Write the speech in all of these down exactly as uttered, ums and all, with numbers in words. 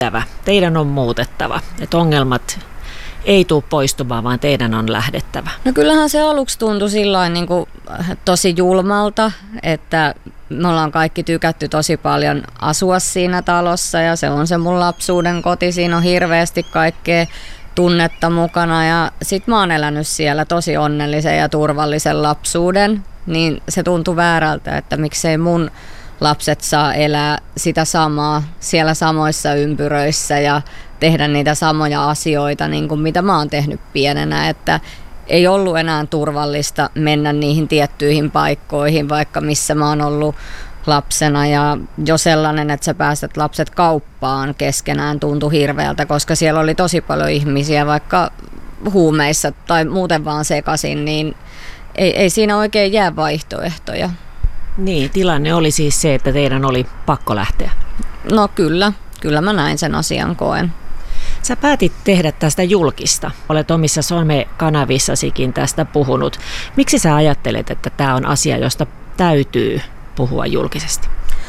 Teidän on muutettava, että ongelmat ei tule poistumaan, vaan teidän on lähdettävä. No kyllähän se aluksi tuntui sillain niin kuin tosi julmalta, että me ollaan kaikki tykätty tosi paljon asua siinä talossa ja se on se mun lapsuuden koti. Siinä on hirveästi kaikkea tunnetta mukana ja sit mä oon elänyt siellä tosi onnellisen ja turvallisen lapsuuden, niin se tuntui väärältä, että miksei mun lapset saa elää sitä samaa siellä samoissa ympyröissä ja tehdä niitä samoja asioita, niin kuin mitä mä oon tehnyt pienenä, että ei ollut enää turvallista mennä niihin tiettyihin paikkoihin, vaikka missä mä oon ollut lapsena. Ja jo sellainen, että sä päästät lapset kauppaan keskenään tuntui hirveältä, koska siellä oli tosi paljon ihmisiä, vaikka huumeissa tai muuten vaan sekaisin, niin ei, ei siinä oikein jää vaihtoehtoja. Niin, tilanne oli siis se, että teidän oli pakko lähteä. No kyllä, kyllä mä näin sen asian koen. Sä päätit tehdä tästä julkista. Olet omissa some-kanavissasikin tästä puhunut. Miksi sä ajattelet, että tämä on asia, josta täytyy puhua julkisesti?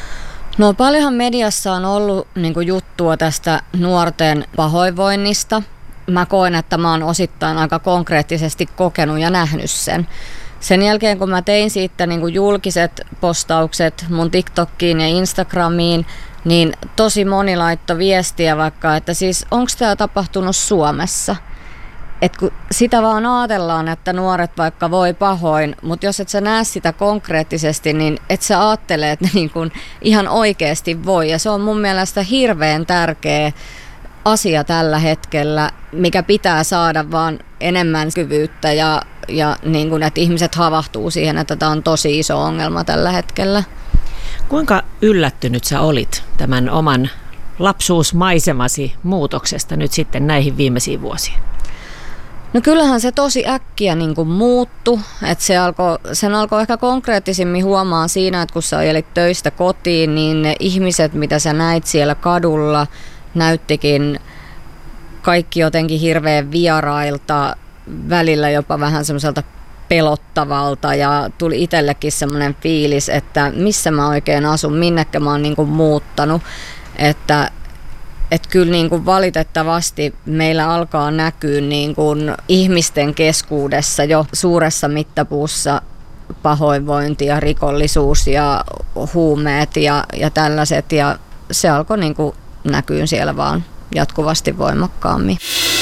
No paljonhan mediassa on ollut niin kuin juttua tästä nuorten pahoinvoinnista. Mä koen, että mä oon osittain aika konkreettisesti kokenut ja nähnyt sen. Sen jälkeen, kun mä tein siitä niin kuin julkiset postaukset mun TikTokiin ja Instagramiin, niin tosi moni laittoi viestiä vaikka, että siis onko tämä tapahtunut Suomessa? Et kun sitä vaan ajatellaan, että nuoret vaikka voi pahoin, mutta jos et sä näe sitä konkreettisesti, niin et sä ajattele, että ne niin kuin ihan oikeasti voi. Ja se on mun mielestä hirveän tärkeä asia tällä hetkellä, mikä pitää saada vaan enemmän kyvyyttä ja, ja niin kuin, että ihmiset havahtuu siihen, että tämä on tosi iso ongelma tällä hetkellä. Kuinka yllättynyt sä olit tämän oman lapsuusmaisemasi muutoksesta nyt sitten näihin viimeisiin vuosiin? No kyllähän se tosi äkkiä niin kuin muuttui, että se alkoi, sen alkoi ehkä konkreettisimmin huomaan siinä, että kun sä ajelit töistä kotiin, niin ne ihmiset, mitä sä näit siellä kadulla, näyttikin kaikki jotenkin hirveän vierailta, välillä jopa vähän semmoiselta pelottavalta ja tuli itsellekin semmoinen fiilis, että missä mä oikein asun, minnekä mä oon niin kuin muuttanut, että et kyllä niin kuin valitettavasti meillä alkaa näkyä niin kuin ihmisten keskuudessa jo suuressa mittapuussa pahoinvointi ja rikollisuus ja huumeet ja, ja tällaiset ja se alkoi niin kuin näkyy siellä vaan jatkuvasti voimakkaammin.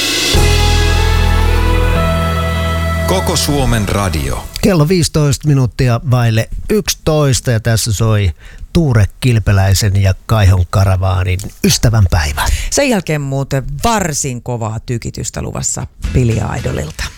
Koko Suomen radio. Kello viisitoista minuuttia vaille yksitoista ja tässä soi Tuure Kilpeläisen ja Kaihon Karavaanin ystävänpäivä. Sen jälkeen muuten varsin kovaa tykitystä luvassa Billy Idolilta.